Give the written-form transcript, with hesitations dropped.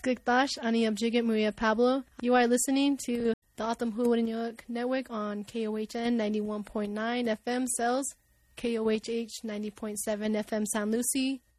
Skiktash, Ani Abjigit Maria Pablo. You are listening to the Atam Huwarinyoak Network on KOHN 91.9 FM Cells, KOHH 90.7 FM San Lucie,